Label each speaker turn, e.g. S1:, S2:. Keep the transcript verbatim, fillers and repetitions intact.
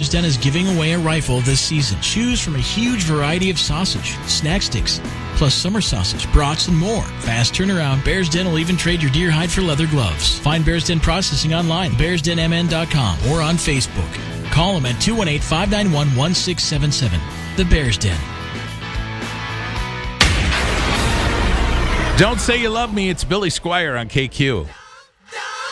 S1: Bears Den is giving away a rifle this season. Choose from a huge variety of sausage, snack sticks, plus summer sausage, brats, and more. Fast turnaround, Bears Den will even trade your deer hide for leather gloves. Find Bears Den Processing online, bears den m n dot com, or on Facebook. Call them at two one eight, five nine one, one six seven seven. The Bears Den.
S2: Don't Say You Love Me. It's Billy Squire on K Q.